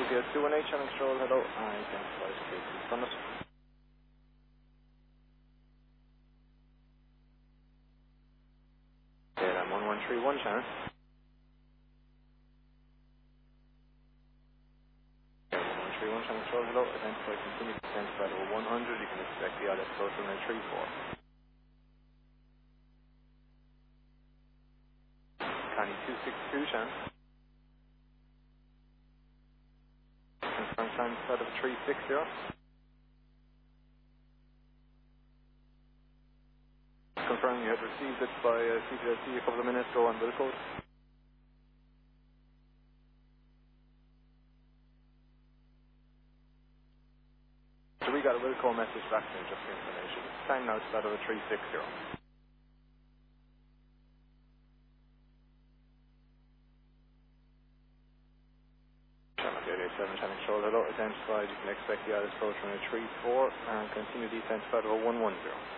India 218 channel control, hello, identify security from it. KLM 1131 channel. 131 channel control, hello, identify continued descent flight over 100, you can expect the ILS approach runway 34. Connie 262 channel. Confirm transfer of 360. Confirm you had received it by CPLC a couple of minutes ago on bill code. So we got a bill code message back there just for information. Time now to start over 360. Channel 887 channel control, hello, identified, you can expect the ILS approach runway 34 and continue descent flight over 110.